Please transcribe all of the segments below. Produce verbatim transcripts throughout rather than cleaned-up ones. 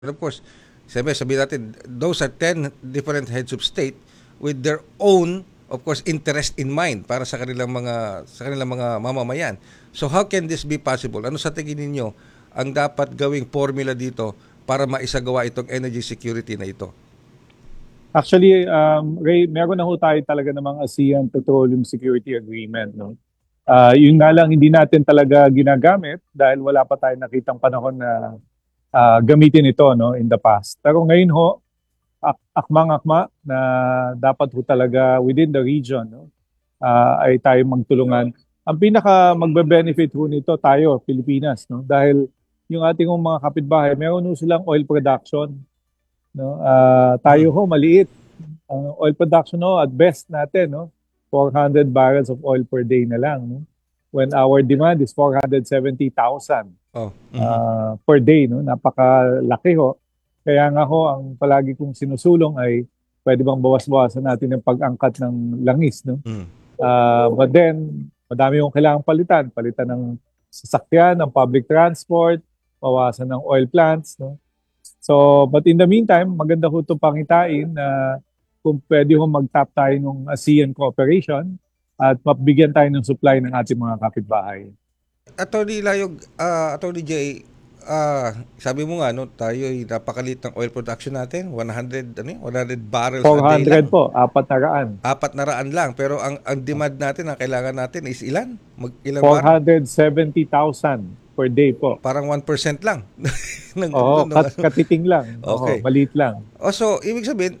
Of course, sabi, sabi natin, those are ten different heads of state with their own, of course, interest in mind para sa kanilang mga sa kanilang mga mamamayan. So how can this be possible? Ano sa tingin ninyo ang dapat gawing formula dito para maisagawa itong energy security na ito? Actually, um, Ray, meron na ho tayo talaga namang ASEAN Petroleum Security Agreement. No? Ah, yun nga lang, hindi natin talaga ginagamit dahil wala pa tayong nakitang panahon na ah, gamitin ito no, in the past. Pero ngayon ho, ak akmang-akma na dapat ho talaga within the region no, ah, ay tayo magtulungan. Ang pinaka magbe-benefit ho nito tayo, Pilipinas. No? Dahil yung ating mga kapitbahay, meron ho silang oil production. No? Ah, tayo Mm. ho, maliit. Ang oil production ho, at best natin, no? four hundred barrels of oil per day na lang. No? When our demand is four hundred seventy thousand Oh. Mhm. uh, per day. No? Napakalaki ho. Kaya nga ho, ang palagi kong sinusulong ay pwede bang bawas-bawasan natin ang pag-angkat ng langis. No? Mm. Uh, but then, madami yung kailangang palitan. Palitan ng sasakyan, ng public transport, bawasan ng oil plants. No? So, but in the meantime, maganda ho itong pangitain na kung pwede ho mag-tap tayo ng ASEAN cooperation at mabigyan tayo ng supply ng ating mga kapitbahay. Attorney Layog, ah, Attorney Jay, ah, sabi mo nga no, tayo ay napakalit ng oil production natin, one hundred ano, yun, one hundred barrels a day four hundred lang. po, apat na raan. Apat na raan lang, pero ang ang demand natin, ang kailangan natin is ilan? Mag ilang four barrel? hundred seventy thousand per day po. Parang one percent lang ng, Oo, ng, ng kat ano. katiting lang. Oo, Okay. maliit lang. O so, ibig sabihin,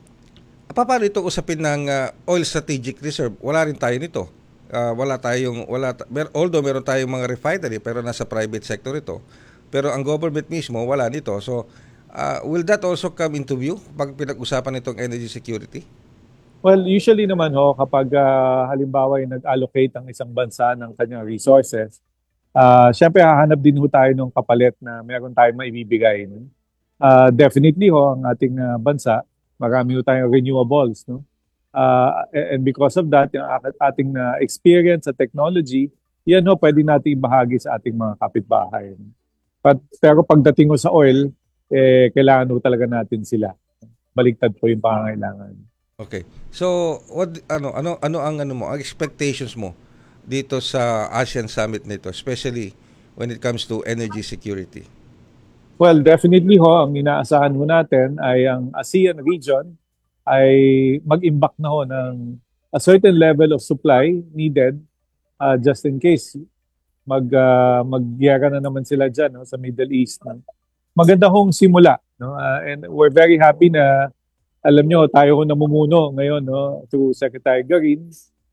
paano ito usapin ng ah, oil strategic reserve? Wala rin tayo nito. Ah, wala tayong wala ta- mer- although meron tayong mga refinery pero nasa private sector ito. Pero ang government mismo wala nito. So, ah, will that also come into view pag pinag-usapan itong energy security? Well, usually naman ho, kapag ah, halimbawa ay nag-allocate ang isang bansa ng kanyang resources, ah syempre hahanap din ho tayo ng kapalit na meron tayong maibibigay. No? Ah, definitely ho, ang ating ah, bansa, marami ho tayong renewables. No? Ah, and because of that, yung at- ating na experience sa technology, yan ho, pwede natin ibahagi sa ating mga kapitbahay. But, pero pagdating ho sa oil, eh, kailangan ho talaga natin sila. Baliktad po yung pangangailangan. Okay. So, what ano ano ano ang ano mo, ang expectations mo dito sa ASEAN Summit nito, especially when it comes to energy security? Well, definitely ho, ang inaasahan ho natin ay ang ASEAN region ay mag-imbak na ho ng a certain level of supply needed uh, just in case mag uh, magyara na naman sila diyan no, sa Middle East. No? Maganda hong simula no uh, and we're very happy na alam nyo tayo ho namumuno ngayon no through Secretary Garin.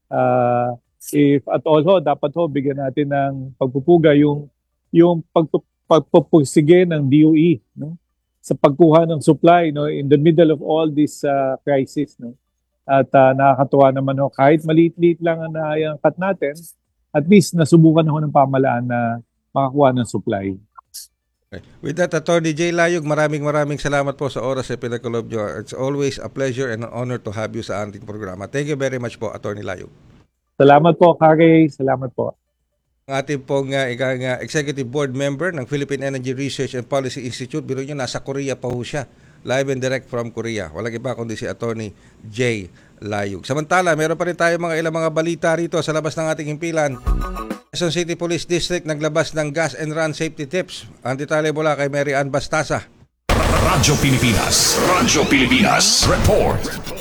Uh, if at all ho dapat ho bigyan natin ng pagpupuga yung yung pagpu- pagpupursige ng D O E no sa pagkuha ng supply no in the middle of all this uh, crisis no. At uh, nakakatuwa naman ho kahit maliit-liit lang ang naiangkat natin, at least nasubukan ho ng pamalaan na makakuha ng supply. Okay. With that, Attorney Jay Layog, maraming maraming salamat po sa oras sa pinagkulob nyo. It's always a pleasure and an honor to have you sa ating programa. Thank you very much po, Attorney Layog. Salamat po, Kare. Salamat po. Ang ating pong uh, ika nga executive board member ng Philippine Energy Research and Policy Institute, biro nyo, nasa Korea pa ho siya. Live and direct from Korea. Walang iba kundi si Attorney Jay Layog. Samantala, meron pa rin tayo mga ilang mga balita rito sa labas ng ating himpilan. Quezon City Police District naglabas ng gas and run safety tips. Ang detalye mula kay Mary Ann Bastasa. Radyo Pilipinas. Radyo Pilipinas. Report.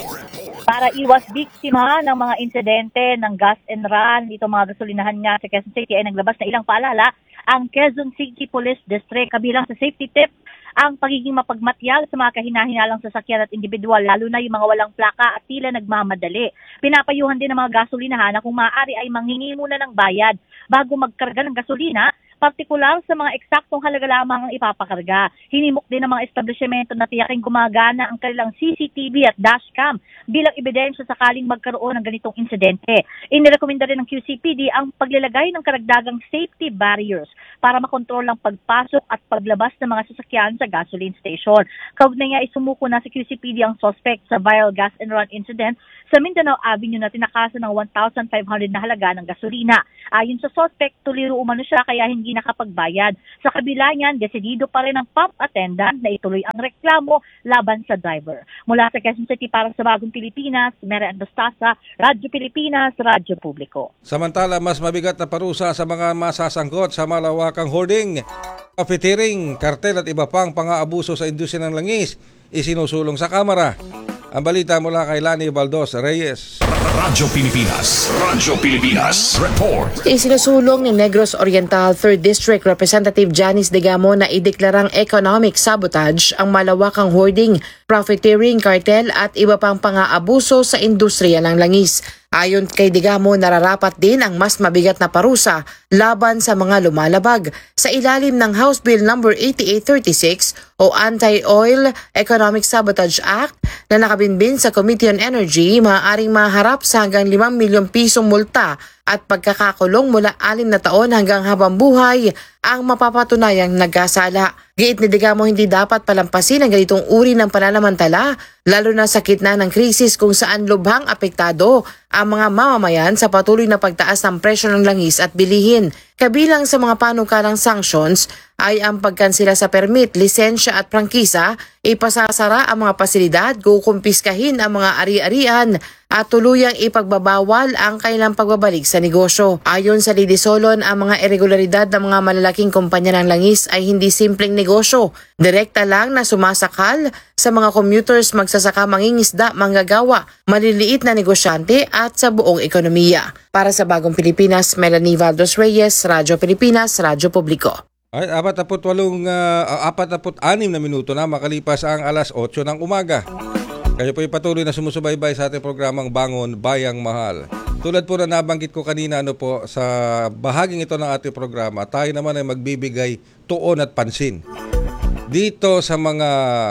Para iwas biktima ng mga insidente ng gas and run dito mga gasolinahan nga sa Quezon City ay naglabas na ilang paalala ang Quezon City Police District. Kabilang sa safety tip ang pagiging mapagmatyag sa mga kahinahinalang sasakyan at individual, lalo na yung mga walang plaka at tila nagmamadali. Pinapayuhan din ng mga gasolinahan na kung maaari ay manghingi muna ng bayad bago magkarga ng gasolina, partikular sa mga eksaktong halaga lamang ang ipapakarga. Hinimok din ng mga establishmento na tiyaking gumagana ang kanilang C C T V at dashcam bilang ebidensya sakaling magkaroon ng ganitong insidente. Inirekomenda rin ng Q C P D ang paglalagay ng karagdagang safety barriers para makontrol ang pagpasok at paglabas ng mga sasakyan sa gasoline station. Kaugnay nga isumuko na sa Q C P D ang suspect sa viral gas and run incident sa Mindanao Avenue na tinakasan ng one thousand five hundred na halaga ng gasolina. Ayon sa suspect, tuliro umano siya kaya hindi hindi nakapagbayad. Sa kabila niyan, desidido pa rin ang pump attendant na ituloy ang reklamo laban sa driver. Mula sa Quezon City para sa Bagong Pilipinas, Mera Andostasa, Radyo Pilipinas, Radyo Publiko. Samantala, mas mabigat na parusa sa mga masasangkot sa malawakang hoarding, profiteering, kartel at iba pang pang-aabuso sa industriya ng langis isinusulong sa Kamara. Ang balita mula kay Lani Baldos Reyes. Radyo Pilipinas. Radyo Pilipinas. Report. Isinusulong ni Negros Oriental third District Representative Janice Degamo na ideklarang economic sabotage ang malawakang hoarding, profiteering, cartel at iba pang pang-aabuso sa industriya ng langis. Ayon kay Degamo, nararapat din ang mas mabigat na parusa laban sa mga lumalabag. Sa ilalim ng House Bill number eighty-eight thirty-six o Anti-Oil Economic Sabotage Act na nakabinbin sa Committee on Energy, maaaring maharap sa hanggang limang milyong pisong multa at pagkakakulong mula anim na taon hanggang habang buhay ang mapapatunayang nagkasala. Giit ni Degamo, hindi dapat palampasin ang ganitong uri ng pananamantala, lalo na sa gitna ng krisis kung saan lubhang apektado ang mga mamamayan sa patuloy na pagtaas ng presyo ng langis at bilihin. Kabilang sa mga panukalang sanctions ay ang pagkansela sa permit, lisensya at prangkisa, ipasasara ang mga pasilidad, kukumpiskahin ang mga ari-arian at tuluyang ipagbabawal ang kailang pagbabalik sa negosyo. Ayon sa Lidisolon, ang mga irregularidad ng mga malalaking kumpanya ng langis ay hindi simpleng negosyo. Direkta lang na sumasakal sa mga commuters, magsasaka, mangingisda, manggagawa, maliliit na negosyante at sa buong ekonomiya. Para sa Bagong Pilipinas, Melanie Valdos Reyes, Radyo Pilipinas, Radyo Publiko. Ay, forty-eight, uh, forty-six na minuto na makalipas ang alas otso ng umaga. Kayo po ay patuloy na sumusubaybay sa ating programang Bangon Bayang Mahal. Tulad po na nabanggit ko kanina, ano po, sa bahaging ito ng ating programa, tayo naman ay magbibigay tuon at pansin dito sa mga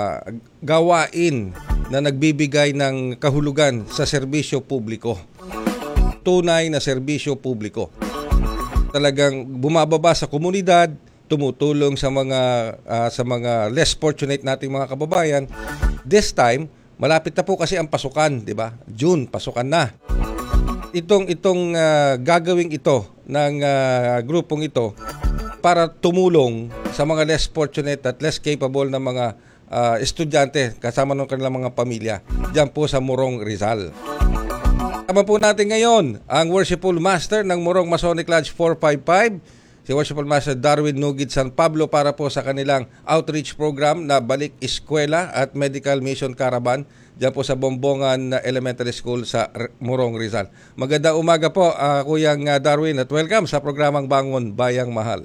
gawain na nagbibigay ng kahulugan sa serbisyo publiko. Tunay na serbisyo publiko. Talagang bumababa sa komunidad, tumutulong sa mga uh, sa mga less fortunate nating mga kababayan. This time, malapit na po kasi ang pasukan, 'di ba? June, pasukan na. Itong itong uh, gagawing ito ng uh, grupong ito para tumulong sa mga less fortunate at less capable na mga uh, estudyante kasama ng kanilang mga pamilya diyan po sa Morong, Rizal. Kasama po natin ngayon ang Worshipful Master ng Morong Masonic Lodge four fifty-five, si Worshipful Master Darwin Nugid San Pablo, para po sa kanilang outreach program na Balik Eskwela at Medical Mission Caravan diyan po sa Bombongan Elementary School sa Morong, Rizal. Magandang umaga po, uh, Kuyang Darwin, at welcome sa programang Bangon Bayang Mahal.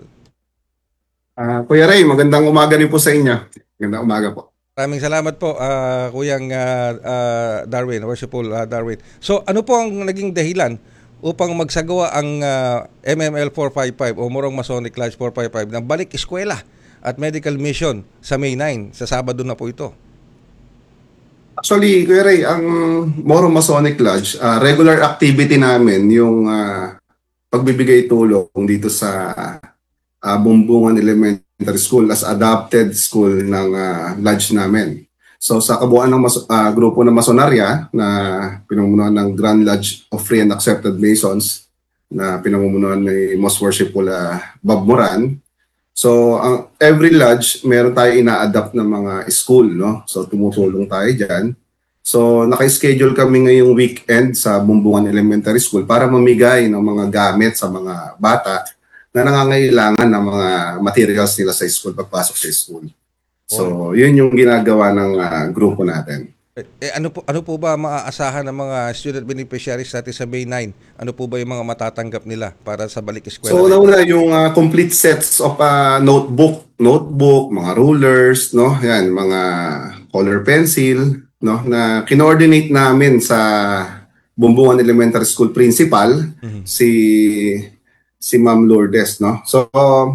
Uh, Kuya Ray, magandang umaga rin po sa inyo. Magandang umaga po. Maraming salamat po, uh, Kuyang uh, uh, Darwin, Worshipful uh, Darwin. So ano po ang naging dahilan upang magsagawa ang uh, M M L four fifty-five o Morong Masonic Lodge four fifty-five ng Balik Eskwela at Medical Mission sa May nine, sa Sabado na po ito? Actually, Kuya Ray, ang Morong Masonic Lodge, uh, regular activity namin yung uh, pagbibigay tulong dito sa uh, Bumbungan Elementary School as adopted school ng uh, lodge namin. So sa kabuuan ng mas, uh, grupo ng Masonarya na pinamumunuan ng Grand Lodge of Free and Accepted Masons na pinamumunuan ni Most Worshipful uh, Bob Moran. So ang uh, every lodge meron tayo ina-adapt ng mga school, no? So tumutulong tayo diyan. So naka-schedule kami ngayong weekend sa Bumbungan Elementary School para mamigay ng mga gamit sa mga bata na nangangailangan ng mga materials nila sa school pagpasok sa school. So, yun yung ginagawa ng uh, grupo natin. Eh, ano po ano po ba maaasahan ng mga student beneficiaries natin sa May nine? Ano po ba yung mga matatanggap nila para sa Balik Eskwela? So, nauna yung uh, complete sets of uh, notebook, notebook, mga rulers, no? Yan, mga color pencil, no? Na kinoordinate namin sa Bumbungan Elementary School principal, mm-hmm. si si Ma'am Lourdes, no? So,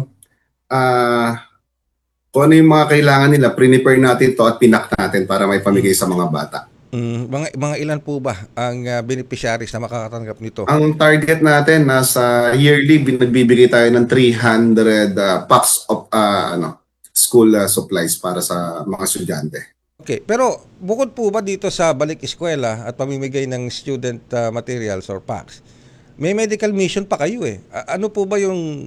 uh, kung ano yung mga kailangan nila, prepare natin to at pinak natin para may pamigay sa mga bata. Mm, mga mga ilan po ba ang uh, beneficiaries na makakatanggap nito? Ang target natin, nasa yearly, nagbibigay tayo ng three hundred uh, packs of uh, ano, school uh, supplies para sa mga estudyante. Okay, pero bukod po ba dito sa Balik Eskwela at pamimigay ng student uh, materials or packs, may medical mission pa kayo eh. A- ano po ba yung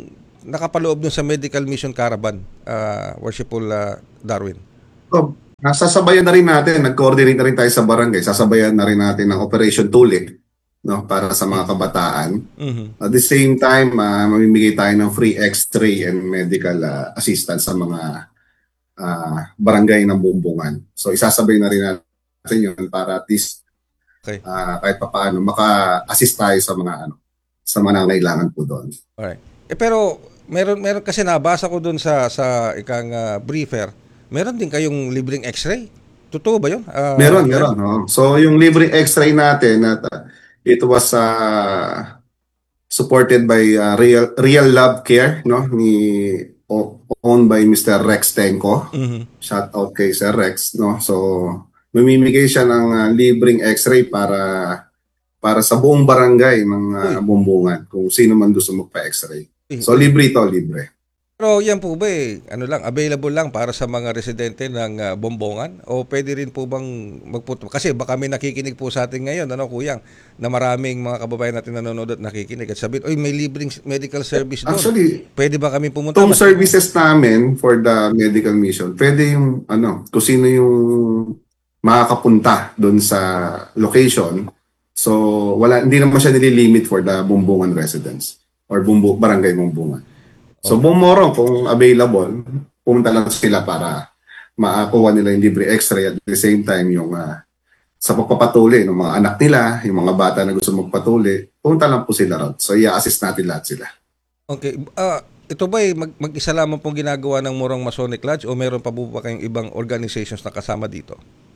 nakapaloob dun sa medical mission caravan, uh, Worshipful uh, Darwin? So, nasasabayan na rin natin, nag-coordinate na rin tayo sa barangay, sasabayan na rin natin ng Operation Tulik, no, para sa mga kabataan. Mhm. At the same time, uh, mamimigay tayo ng free X-ray and medical uh, assistance sa mga uh, barangay ng Bumbungan. So isasabay na rin natin yun para at least Okay. uh, kahit pa paano maka-assist tayo sa mga ano, sa mga nangangailangan po doon. Alright. Eh pero meron meron kasi nabasa ko dun sa sa ikang uh, briefer, meron din kayong libreng X-ray. Totoo ba 'yun? Uh, Meron, meron. Oh. So yung libre X-ray natin at uh, it was uh, supported by uh, Real Real Love Care, no, ni o, owned by Mister Rex Tenco. Mhm. Shout out kay Sir Rex, no. So mamimigay siya ng uh, libreng X-ray para para sa buong barangay ng uh, Bumbungan kung sino man gusto magpa-X-ray. So libre ito, libre. Pero yan po ba eh, ano lang, available lang para sa mga residente ng uh, Bumbungan? O pwede rin po bang magpunta? Kasi baka may nakikinig po sa atin ngayon, ano kuyang, na maraming mga kababayan natin nanonood at nakikinig at sabihin, oy, may libreng medical service doon. Actually, Pwede ba kami pumunta? itong services namin for the medical mission, pwede yung ano, kung sino yung makakapunta doon sa location. So wala, hindi naman siya nililimit for the Bumbungan residents or Bumbu, Barangay Bumbungan. So bumorong kung available, pumunta lang sila para makakuha nila yung libre X-ray at the same time yung uh, sa pagpapatuloy ng mga anak nila, yung mga bata na gusto magpatuloy, pumunta lang po sila ron. So i-assist natin lahat sila. Okay. Ah, ito ba eh, mag- mag-isa lamang pong ginagawa ng Morong Masonic Lodge o meron pa po ba kayong ibang organizations na kasama dito?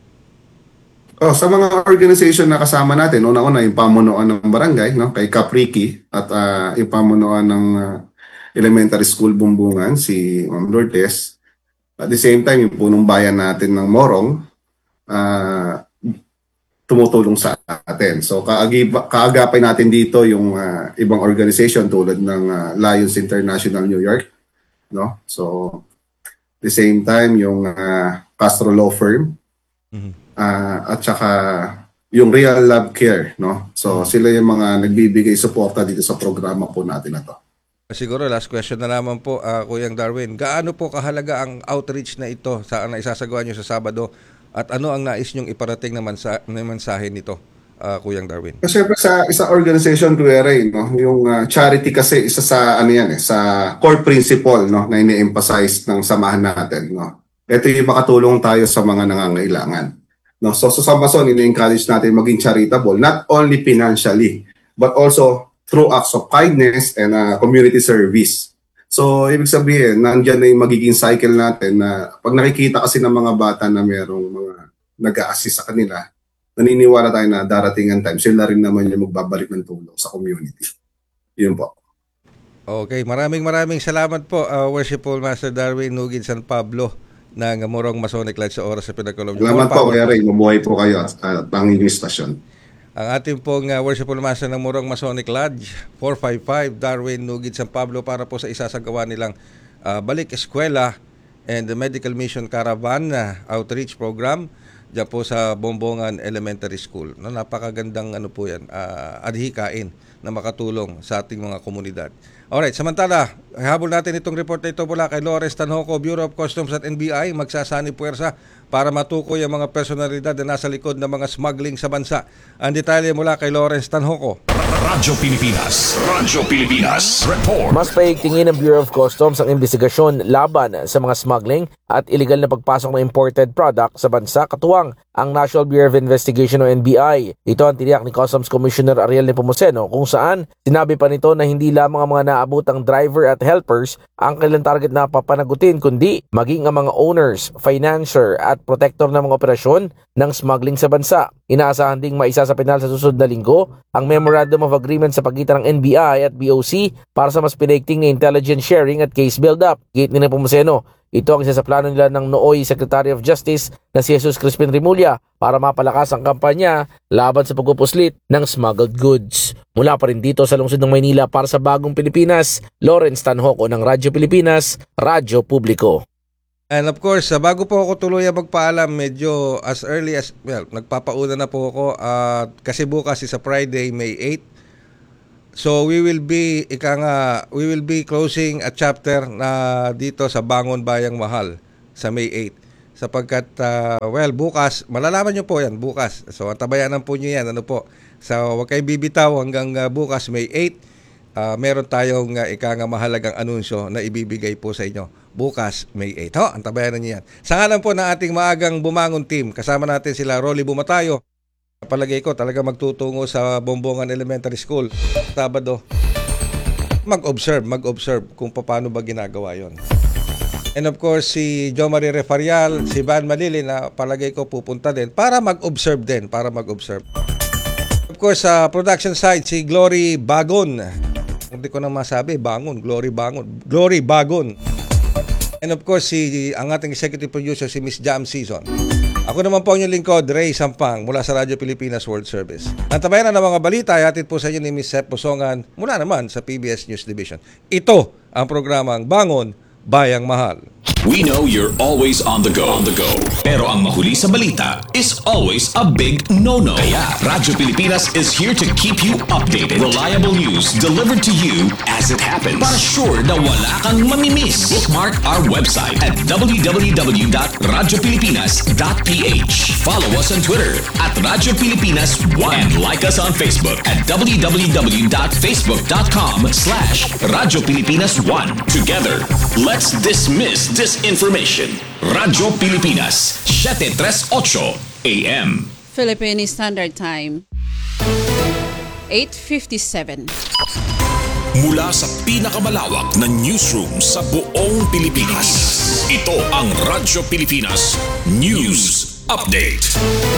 Oh, sa mga organization na kasama natin, una-una yung pamunuan ng barangay, no, kay Capriqui at uh, yung pamunuan ng uh, elementary school Bumbungan, si Ma'am Lourdes. At the same time, yung punong bayan natin ng Morong, uh, tumutulong sa atin. So kaagip- kaagapay natin dito yung uh, ibang organization tulad ng uh, Lions International New York, no? So the same time yung uh, Castro Law Firm, Mhm. uh, at saka yung Real Love Care, no? So sila yung mga nagbibigay suporta dito sa programa po natin na to. Siguro last question na naman po, uh, Kuyang Darwin. Gaano po kahalaga ang outreach na ito sa na isasagawa nyo sa Sabado at ano ang nais nyong iparating na, mansa- na mensahe nito, uh, Kuyang Darwin? Kasi syempre sa isa organization, Kuya Ray, no, yung uh, charity kasi isa sa ano yan eh, sa core principle, no, na ini-emphasize ng samahan natin, no. Ito yung makatulong tayo sa mga nangangailangan. No, so, so sa Mason, ini-encourage natin maging charitable, not only financially, but also through acts of kindness and uh, community service. So, ibig sabihin, nandiyan na yung magiging cycle natin na pag nakikita kasi ng mga bata na mayroong mga nag-a-assist sa kanila, naniniwala tayo na darating ang time, sila rin naman yung magbabalik ng tulong sa community. Yun po. Okay, maraming maraming salamat po, uh, Worshipful Master Darwin Nugid San Pablo ng Morong Masonic Lodge sa oras sa pinagkaloob. Salamat po, Kuya Ray. Mabuhay po kayo at uh, pangingin stasyon. Ang ating pong uh, Worshipful Master ng Morong Masonic Lodge, four five five Darwin Nugid San Pablo, para po sa isasagawa nilang uh, Balik Eskwela and the Medical Mission Caravan uh, Outreach Program dyan po sa Bumbungan Elementary School. No, napakagandang ano po yan, uh, adhikain na makatulong sa ating mga komunidad. Alright, samantala, habol natin itong report na ito mula kay Lawrence Tanhoco, Bureau of Customs at N B I, magsasani puwersa para matukoy ang mga personalidad na nasa likod ng mga smuggling sa bansa. Ang detalye mula kay Lawrence Tanhoco. Radyo Pilipinas. Radyo Pilipinas. Report. Mas paigtingin ng Bureau of Customs ang investigasyon laban sa mga smuggling at illegal na pagpasok ng imported product sa bansa, katuwang ang National Bureau of Investigation o N B I. Ito ang tiniyak ni Customs Commissioner Ariel Nepomuceno, kung saan sinabi pa nito na hindi lamang ang mga naabutang driver at helpers ang kailang target na papanagutin, kundi maging ang mga owners, financier at protector ng mga operasyon ng smuggling sa bansa. Inaasahan ding maisa sa penal sa susunod na linggo ang Memorandum of Agreement sa pagitan ng N B I at B O C para sa mas pinaigting na intelligence sharing at case build-up. Gate ni Nepomuceno, ito ang isa sa plano nila ng nooy Secretary of Justice na si Jesus Crispin Rimulya para mapalakas ang kampanya laban sa pagpupuslit ng smuggled goods. Mula pa rin dito sa lungsod ng Maynila para sa Bagong Pilipinas, Lawrence Tanhoco ng Radyo Pilipinas, Radyo Publiko. And of course, uh, bago po ako tuloy magpaalam, medyo as early as, well, nagpapauna na po ako uh, kasi bukas is a Friday, May eighth. So we will be ika nga, we will be closing a chapter na dito sa Bangon Bayang Mahal sa May eighth. Sapagkat uh, well, bukas malalaman niyo po 'yan bukas. So antabayanan po niyo 'yan, ano po. So huwag kayong bibitaw hanggang uh, bukas May eighth. Uh, meron tayong uh, ika nga mahalagang anunsyo na ibibigay po sa inyo bukas May eighth. Ho, antabayanan niyo 'yan. Sa ngalan po ng ating maagang bumangon team, kasama natin sila Rolly Bumatayo. Palagay ko talaga magtutungo sa Bombongan Elementary School Sabado. Mag-observe, mag-observe kung paano ba ginagawa yon. And of course, si Jo Marie Refarial, si Van Malili na palagay ko pupunta din para mag-observe din, para mag-observe. Of course, sa production side, si Glory Bagon. Hindi ko na masabi, Bangon, Glory Bangon. Glory Bagon. And of course, si ang ating executive producer, si Miss Jam Season. Ako naman po ang inyong lingkod, Ray Sampang, mula sa Radyo Pilipinas World Service. Antabayan na ng mga balita ay hatid po sa inyo ni Miss Sep Pusongan mula naman sa P B S News Division. Ito ang programang Bangon Bayang Mahal. We know you're always on the go. On the go. Pero ang mahuli sa balita is always a big no-no. Kaya Radyo Pilipinas is here to keep you updated. Reliable news delivered to you as it happens. Para sure na wala kang mamimiss. Bookmark our website at w w w dot radyo pilipinas dot p h. Follow us on Twitter at Radyo Pilipinas one. And like us on Facebook at w w w dot facebook dot com slash Radyo Pilipinas one. Together, let's dismiss disinformation. Radyo Pilipinas, seven thirty-eight A M. Philippine Standard Time, eight fifty-seven. Mula sa pinakamalawak na newsroom sa buong Pilipinas, ito ang Radyo Pilipinas News Update.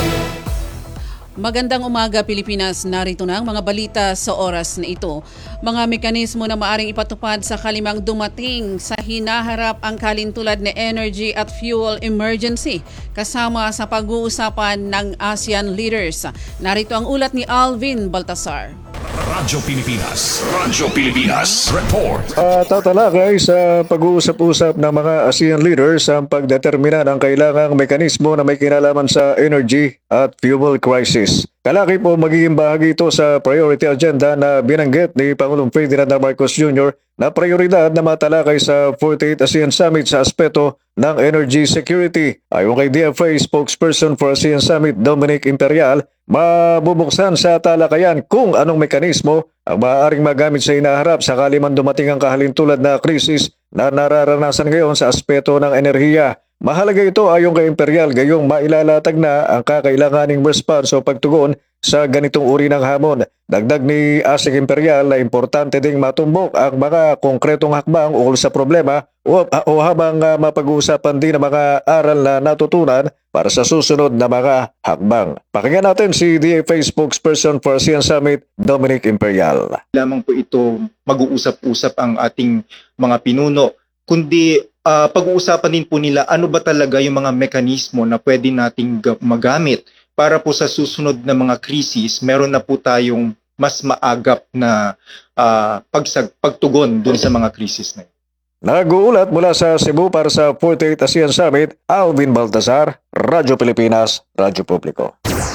Magandang umaga Pilipinas, narito na ang mga balita sa oras na ito. Mga mekanismo na maaring ipatupad sa kalimang dumating sa hinaharap ang kalintulad na energy at fuel emergency kasama sa pag-uusapan ng ASEAN leaders. Narito ang ulat ni Alvin Baltasar. Radyo Pilipinas, Radyo Pilipinas Report. Uh, tatalakay sa pag-uusap-usap ng mga ASEAN leaders ang pagdetermina ng kailangang mekanismo na may kinalaman sa energy at fuel crisis. Kalaki po magiging bahagi ito sa priority agenda na binanggit ni Pangulong Ferdinand Marcos Junior na prioridad na matalakay sa forty-eighth ASEAN Summit sa aspeto ng energy security. Ayon kay D F A spokesperson for ASEAN Summit Dominic Imperial, mabubuksan sa talakayan kung anong mekanismo ang maaaring magamit sa hinaharap sakali man dumating ang kahalintulad na krisis na nararanasan ngayon sa aspeto ng enerhiya. Mahalaga ito ayon kay Imperial gayong mailalatag na ang kakailanganing response o pagtugon sa ganitong uri ng hamon. Dagdag ni ASEC Imperial na importante ding matumbok ang mga konkretong hakbang ukol sa problema o, o habang uh, mapag-uusapan din ang mga aral na natutunan para sa susunod na mga hakbang. Pakinggan natin si D F A spokesperson for ASEAN Summit, Dominic Imperial. Lamang po ito mag-uusap-usap ang ating mga pinuno, kundi uh, pag-uusapan din po nila ano ba talaga yung mga mekanismo na pwede nating magamit para po sa susunod na mga krisis, meron na po tayong mas maagap na uh, pagsag, pagtugon dun sa mga krisis na yun. Nag-uulat mula sa Cebu para sa forty-eighth ASEAN Summit, Alvin Baltasar, Radyo Pilipinas, Radyo Publiko.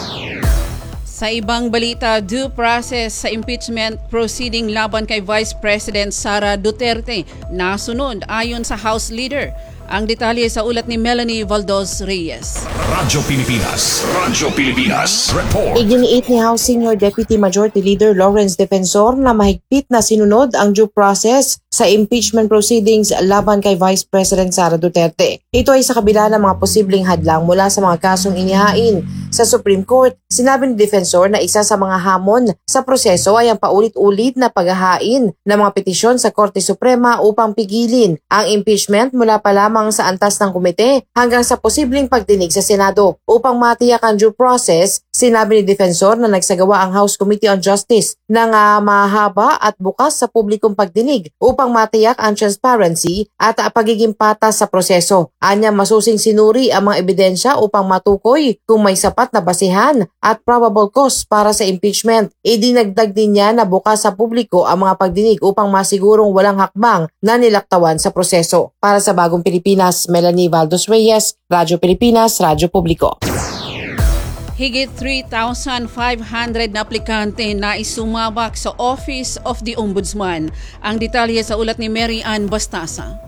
Sa ibang balita, due process sa impeachment proceeding laban kay Vice President Sara Duterte nasunod ayon sa House Leader. Ang detalye sa ulat ni Melanie Valdos Reyes. Radyo Pilipinas, Radyo Pilipinas Report. Iginiit ni House Senior Deputy Majority Leader Lawrence Defensor na mahigpit na sinunod ang due process sa impeachment proceedings laban kay Vice President Sara Duterte. Ito ay sa kabila ng mga posibleng hadlang mula sa mga kasong inihain sa Supreme Court. Sinabi ni Defensor na isa sa mga hamon sa proseso ay ang paulit-ulit na paghahain ng mga petisyon sa Korte Suprema upang pigilin ang impeachment mula pa lamang sa antas ng komite hanggang sa posibleng pagdinig sa Senado. Upang matiyak ang due process, sinabi ni Defensor na nagsagawa ang House Committee on Justice ng uh, mahaba at bukas sa publikong pagdinig upang matiyak ang transparency at uh, pagiging patas sa proseso. Anya masusing sinuri ang mga ebidensya upang matukoy kung may sapat na basihan at probable cause para sa impeachment. Idinagdag din niya na bukas sa publiko ang mga pagdinig upang masigurong walang hakbang na nilaktawan sa proseso. Para sa Bagong Pilipinas, Melanie Valdos Reyes, Radyo Pilipinas, Radyo Publiko. Higit three thousand five hundred na aplikante na isumabak sa Office of the Ombudsman. Ang detalye sa ulat ni Mary Ann Bastasa.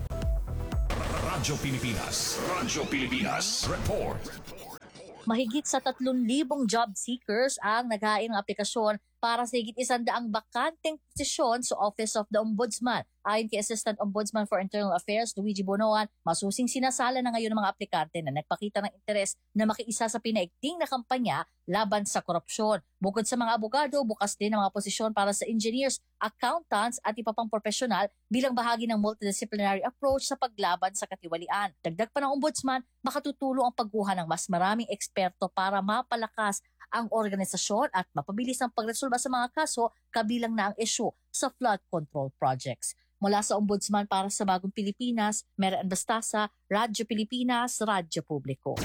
Radyo Pilipinas. Radyo Pilipinas. Report. Mahigit sa tatlong libong job seekers ang naghain ng aplikasyon para sa higit isandaang bakanteng posisyon sa Office of the Ombudsman. Ayon kay Assistant Ombudsman for Internal Affairs, Luigi Bonoan, masusing sinasala na ngayon ng mga aplikante na nagpakita ng interes na makiisa sa pinaigting na kampanya laban sa korupsyon. Bukod sa mga abogado, bukas din ang mga posisyon para sa engineers, accountants at iba pang profesional bilang bahagi ng multidisciplinary approach sa paglaban sa katiwalian. Dagdag pa ng Ombudsman, makatutulong ang pagkuha ng mas maraming eksperto para mapalakas ang organisasyon at mapabilis ang pagresolba sa mga kaso kabilang na ang issue sa flood control projects. Mula sa Ombudsman para sa Bagong Pilipinas, Mary Ann Bastasa, Radyo Pilipinas, Radyo Publiko.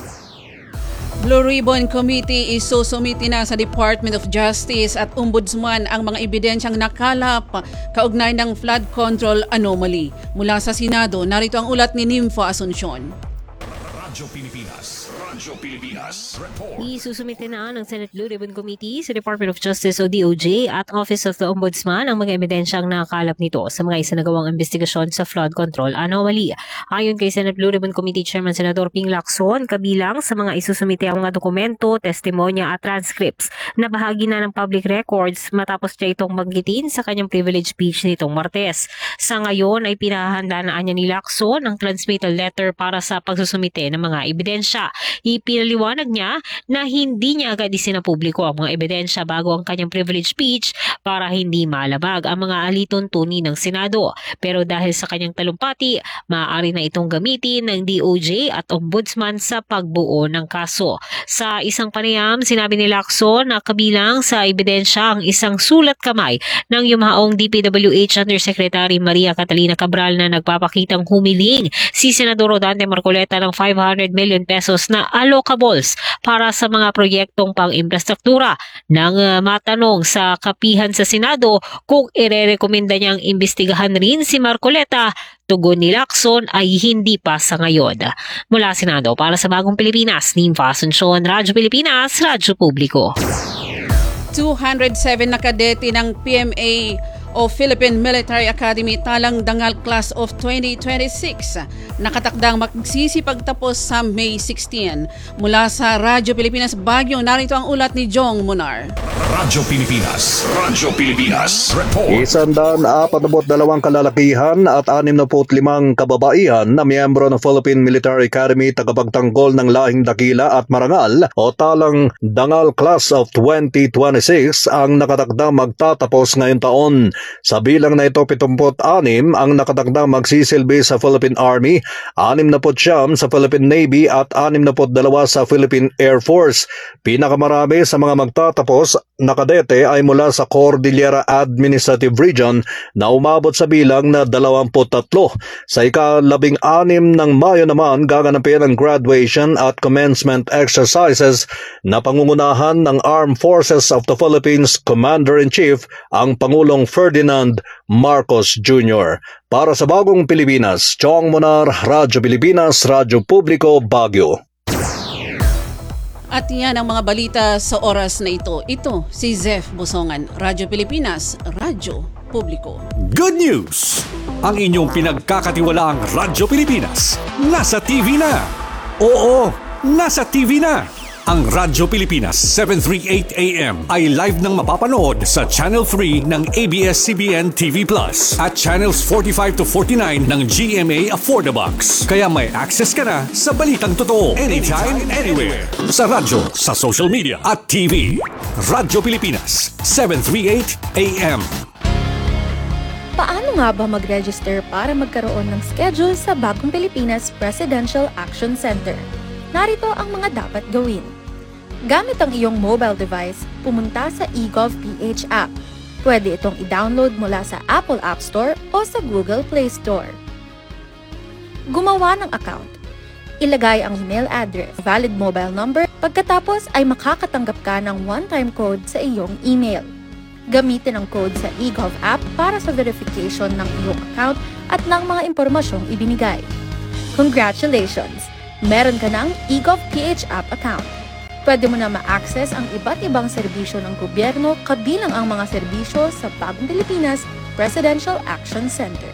Blue Ribbon Committee isusumiti na sa Department of Justice at Ombudsman ang mga ebidensyang nakalap kaugnay ng flood control anomaly. Mula sa Senado, narito ang ulat ni Nympho Asuncion. Radyo Pilipinas. Radyo Pilipinas. Report. Isusumite na ng Senate Blue Ribbon Committee sa Department of Justice o D O J at Office of the Ombudsman ang mga ebidensyang nakakalap nito sa mga isinagawang investigasyon sa flood control anomaly. Ayon kay Senate Blue Ribbon Committee Chairman Senador Ping Lacson, kabilang sa mga isusumite ang mga dokumento, testimonya at transcripts na bahagi na ng public records matapos siya itong banggitin sa kanyang privilege speech nitong Martes. Sa ngayon ay pinahahandaan na niya ni Lacson ang transmittal letter para sa pagsusumite ng mga ebidensya. Ipinaliwanag niya na hindi niya agad isinapubliko ang mga ebidensya bago ang kanyang privilege speech para hindi malabag ang mga alituntunin ng Senado. Pero dahil sa kanyang talumpati, maaari na itong gamitin ng D O J at Ombudsman sa pagbuo ng kaso. Sa isang panayam, sinabi ni Lacson na kabilang sa ebidensya ang isang sulat kamay ng yumaong D P W H Undersecretary Maria Catalina Cabral na nagpapakitang humiling si Senador Rodante Marcoleta ng five hundred million pesos na allocables para sa mga proyektong pang-infrastruktura. Nang uh, matanong sa kapihan sa Senado kung irerekomenda niyang imbestigahan rin si Marcoleta, tugon ni Lacson ay hindi pa sa ngayon. Mula Senado para sa Bagong Pilipinas, Nympho Asuncion, Radyo Pilipinas, Radyo Publiko. two hundred seven na kadete ng P M A o Philippine Military Academy talang dangal class of twenty twenty-six nakatakdang magsisipagtapos sa May sixteen. Mula sa Radyo Pilipinas Baguio, narito ang ulat ni Jong Munar. Radyo Pilipinas. Radyo Pilipinas. Report. Isandaan apat na dalawang kalalakihan at anim na limang kababaihan na miyembro ng Philippine Military Academy tagapagtanggol ng lahing dakila at marangal o talang dangal class of twenty twenty-six ang nakatakdang magtatapos ngayong taon. Sa bilang na ito, pituput-anim ang nakatakdang magsisilbi sa Philippine Army, anim na siyam sa Philippine Navy at anim na dalawa sa Philippine Air Force. Pinakamarami sa mga magtatapos na kadete ay mula sa Cordillera Administrative Region na umabot sa bilang na dalawampu't tatlo. Sa ikalabing anim ng Mayo naman, gaganapin ang graduation at commencement exercises na pangungunahan ng Armed Forces of the Philippines Commander-in-Chief ang Pangulong Ferdinand Marcos Junior Para sa Bagong Pilipinas, Chong Munar, Radyo Pilipinas, Radyo Publiko, Baguio. At yan ang mga balita sa oras na ito. Ito si Zef Busongan, Radyo Pilipinas, Radyo Publiko. Good news! Ang inyong pinagkakatiwalaang Radyo Pilipinas nasa T V na. Oo, nasa T V na. Ang Radyo Pilipinas seven thirty-eight A M ay live nang mapapanood sa Channel three ng A B S C B N T V Plus at Channels forty-five to forty-nine ng G M A Affordabox. Kaya may access ka na sa balitang totoo anytime, anywhere. Sa radyo, sa social media at T V. Radyo Pilipinas seven thirty-eight A M. Paano nga ba mag-register para magkaroon ng schedule sa Bagong Pilipinas Presidential Action Center? Narito ang mga dapat gawin. Gamit ang iyong mobile device, pumunta sa eGovPH app. Pwede itong i-download mula sa Apple App Store o sa Google Play Store. Gumawa ng account. Ilagay ang email address, valid mobile number, pagkatapos ay makakatanggap ka ng one-time code sa iyong email. Gamitin ang code sa eGov app para sa verification ng iyong account at ng mga impormasyong ibinigay. Congratulations! Meron ka ng eGovPH app account. Pwede mo na ma-access ang iba't ibang serbisyo ng gobyerno kabilang ang mga serbisyo sa Bagong Pilipinas Presidential Action Center.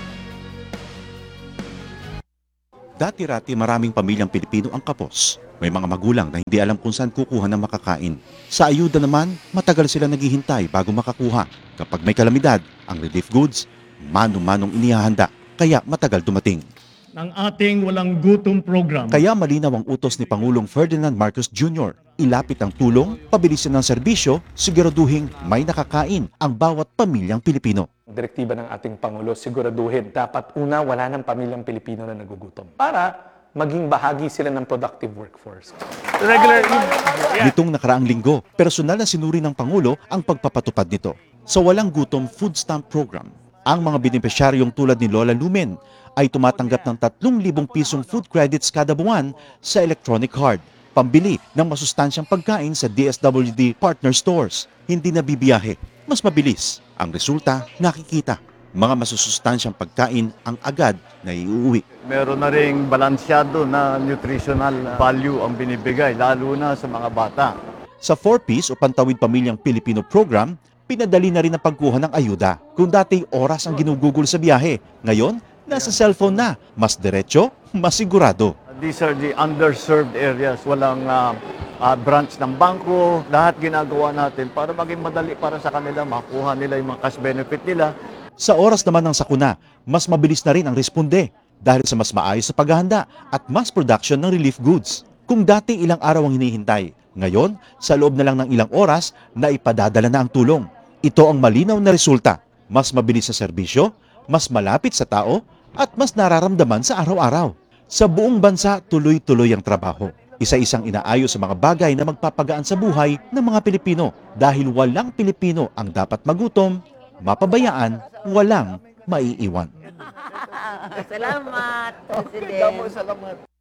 Dati-rati maraming pamilyang Pilipino ang kapos. May mga magulang na hindi alam kung saan kukuha ng makakain. Sa ayuda naman, matagal sila naghihintay bago makakuha. Kapag may kalamidad, ang relief goods, mano-manong inihahanda, kaya matagal dumating. Ng ating walang gutom program. Kaya malinaw ang utos ni Pangulong Ferdinand Marcos Junior Ilapit ang tulong, pabilisin ng serbisyo, siguraduhin may nakakain ang bawat pamilyang Pilipino. Direktiba ng ating Pangulo, siguraduhin dapat una wala ng pamilyang Pilipino na nagugutom para maging bahagi sila ng productive workforce. Regular. Nitong nakaraang linggo, personal na sinuri ng Pangulo ang pagpapatupad nito. Sa Walang Gutom Food Stamp Program, ang mga benepisyaryong tulad ni Lola Lumen ay tumatanggap ng tatlong libong pisong food credits kada buwan sa electronic card, pambili ng masustansyang pagkain sa D S W D partner stores. Hindi na bibiyahe, mas mabilis. Ang resulta, nakikita. Mga masusustansyang pagkain ang agad na iuwi. Meron na ring balansyado na nutritional value ang binibigay, lalo na sa mga bata. Sa four piece o Pantawid Pamilyang Pilipino program, pinadali na rin ang pagkuha ng ayuda. Kung dati oras ang ginugugol sa biyahe, ngayon, nasa cellphone na. Mas diretso, mas sigurado. These are the underserved areas. Walang uh, uh, branch ng bangko. Lahat ginagawa natin para maging madali para sa kanila, makuha nila yung mga cash benefit nila. Sa oras naman ng sakuna, mas mabilis na rin ang responde dahil sa mas maayos sa paghahanda at mass production ng relief goods. Kung dati ilang araw ang hinihintay, ngayon, sa loob na lang ng ilang oras, na ipadadala na ang tulong. Ito ang malinaw na resulta. Mas mabilis sa serbisyo, mas malapit sa tao, at mas nararamdaman sa araw-araw. Sa buong bansa, tuloy-tuloy ang trabaho. Isa-isang inaayos sa mga bagay na magpapagaan sa buhay ng mga Pilipino dahil walang Pilipino ang dapat magutom, mapabayaan, walang maiiwan. Salamat, President. Salamat.